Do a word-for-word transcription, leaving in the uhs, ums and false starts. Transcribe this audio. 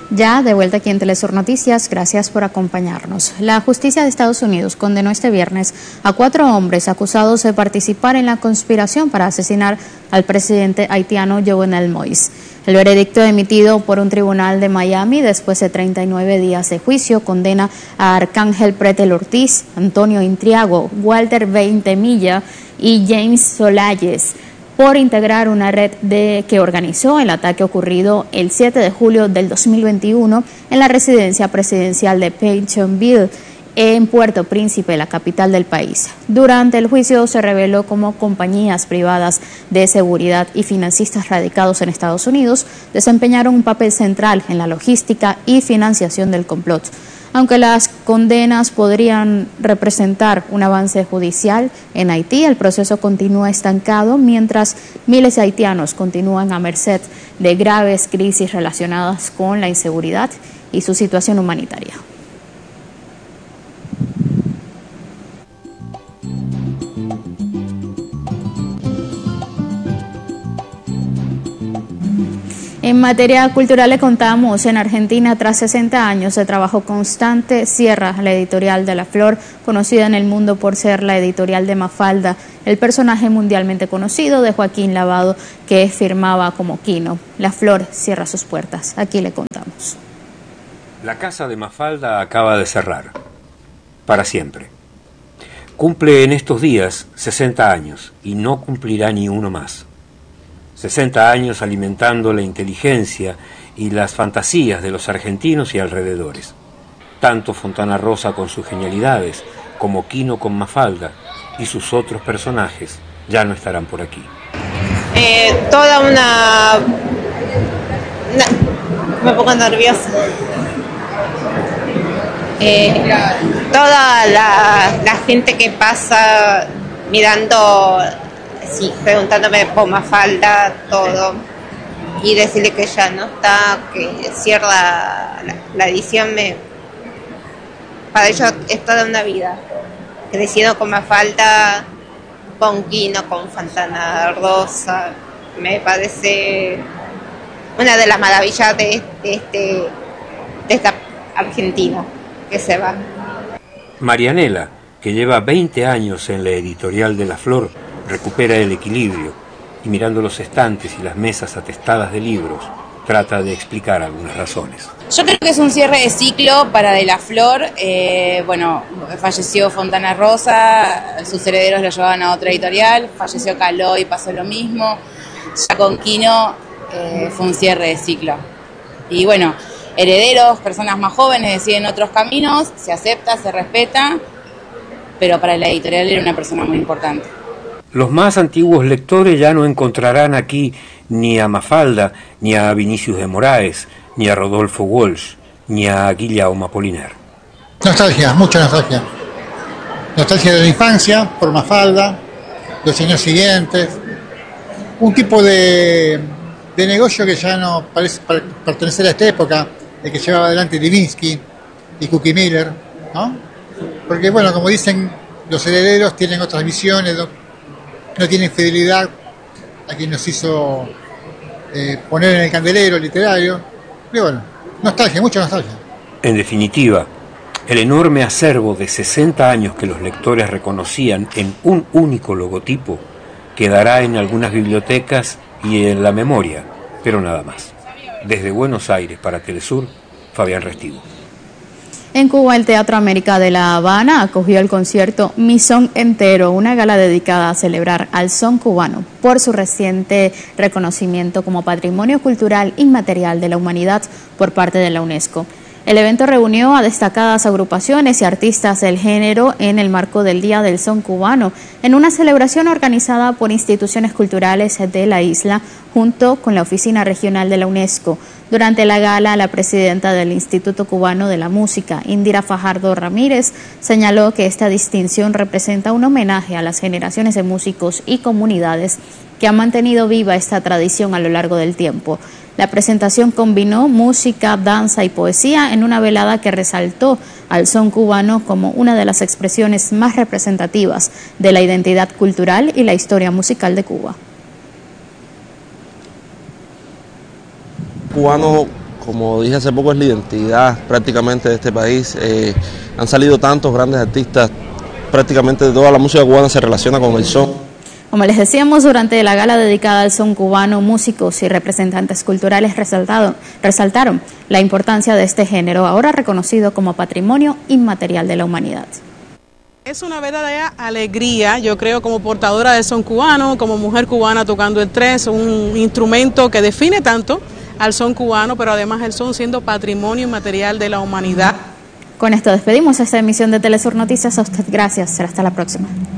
Ya de vuelta aquí en Telesur Noticias, gracias por acompañarnos. La justicia de Estados Unidos condenó este viernes a cuatro hombres acusados de participar en la conspiración para asesinar al presidente haitiano Jovenel Moïse. El veredicto emitido por un tribunal de Miami después de treinta y nueve días de juicio condena a Arcángel Pretel Ortiz, Antonio Intriago, Walter Veintemilla y James Solalles por integrar una red de, que organizó el ataque ocurrido el siete de julio del dos mil veintiuno en la residencia presidencial de Pentonville, en Puerto Príncipe, la capital del país. Durante el juicio se reveló cómo compañías privadas de seguridad y financistas radicados en Estados Unidos desempeñaron un papel central en la logística y financiación del complot. Aunque las condenas podrían representar un avance judicial en Haití, el proceso continúa estancado mientras miles de haitianos continúan a merced de graves crisis relacionadas con la inseguridad y su situación humanitaria. En materia cultural le contamos, en Argentina, tras sesenta años de trabajo constante, cierra la editorial de La Flor, conocida en el mundo por ser la editorial de Mafalda, el personaje mundialmente conocido de Joaquín Lavado, que firmaba como Quino. La Flor cierra sus puertas. Aquí le contamos. La casa de Mafalda acaba de cerrar, para siempre. Cumple en estos días sesenta años y no cumplirá ni uno más. sesenta años alimentando la inteligencia y las fantasías de los argentinos y alrededores. Tanto Fontana Rosa con sus genialidades, como Quino con Mafalda y sus otros personajes ya no estarán por aquí. Eh, toda una... una... me pongo nerviosa. Eh, toda la, la gente que pasa mirando... Sí, preguntándome por Mafalda, todo, y decirle que ya no está, que cierra la, la edición, me, para ellos es toda una vida. Creciendo con Mafalda, con Quino, con Fontana Rosa, me parece una de las maravillas de, de, este, de esta Argentina que se va. Marianela, que lleva veinte años en la editorial de La Flor, recupera el equilibrio y mirando los estantes y las mesas atestadas de libros, trata de explicar algunas razones. Yo creo que es un cierre de ciclo para De La Flor. Eh, bueno, falleció Fontana Rosa, sus herederos lo llevaban a otra editorial, falleció Caló y pasó lo mismo. Ya con Quino eh, fue un cierre de ciclo. Y bueno, herederos, personas más jóvenes deciden otros caminos, se acepta, se respeta, pero para la editorial era una persona muy importante. Los más antiguos lectores ya no encontrarán aquí ni a Mafalda, ni a Vinicius de Moraes, ni a Rodolfo Walsh, ni a Guillaume Apollinaire. Nostalgia, mucha nostalgia. Nostalgia de la infancia, por Mafalda, los años siguientes. Un tipo de, de negocio que ya no parece pertenecer a esta época, el que llevaba adelante Levinsky y Cookie Miller, ¿no? Porque, bueno, como dicen, los herederos tienen otras visiones, no tienen fidelidad a quien nos hizo eh, poner en el candelero literario. Y bueno, nostalgia, mucha nostalgia. En definitiva, el enorme acervo de sesenta años que los lectores reconocían en un único logotipo quedará en algunas bibliotecas y en la memoria, pero nada más. Desde Buenos Aires para Telesur, Fabián Restivo. En Cuba, el Teatro América de La Habana acogió el concierto Mi Son Entero, una gala dedicada a celebrar al son cubano por su reciente reconocimiento como Patrimonio Cultural Inmaterial de la Humanidad por parte de la UNESCO. El evento reunió a destacadas agrupaciones y artistas del género en el marco del Día del Son Cubano, en una celebración organizada por instituciones culturales de la isla, junto con la Oficina Regional de la UNESCO. Durante la gala, la presidenta del Instituto Cubano de la Música, Indira Fajardo Ramírez, señaló que esta distinción representa un homenaje a las generaciones de músicos y comunidades que han mantenido viva esta tradición a lo largo del tiempo. La presentación combinó música, danza y poesía en una velada que resaltó al son cubano como una de las expresiones más representativas de la identidad cultural y la historia musical de Cuba. Cubano como dije hace poco, es la identidad prácticamente de este país. Eh, han salido tantos grandes artistas, prácticamente toda la música cubana se relaciona con el son. Como les decíamos, durante la gala dedicada al son cubano, músicos y representantes culturales resaltaron, resaltaron la importancia de este género, ahora reconocido como patrimonio inmaterial de la humanidad. Es una verdadera alegría, yo creo, como portadora del son cubano, como mujer cubana tocando el tres, un instrumento que define tanto al son cubano, pero además el son siendo patrimonio inmaterial de la humanidad. Con esto despedimos esta emisión de Telesur Noticias. A usted gracias, será hasta la próxima.